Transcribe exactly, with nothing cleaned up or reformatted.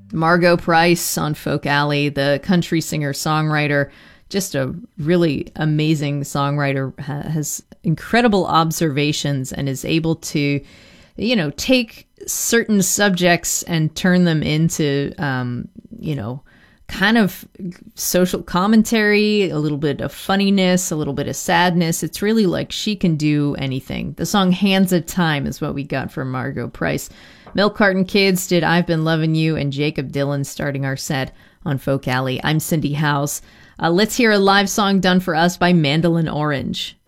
Margot Price on Folk Alley, the country singer-songwriter, just a really amazing songwriter, ha- has incredible observations and is able to, you know, take certain subjects and turn them into, um, you know, kind of social commentary, a little bit of funniness, a little bit of sadness. It's really like she can do anything. The song Hands of Time is what we got from Margot Price. Milk Carton Kids did I've Been Loving You, and Jakob Dylan starting our set on Folk Alley. I'm Cindy House. Uh, let's hear a live song done for us by Mandolin Orange.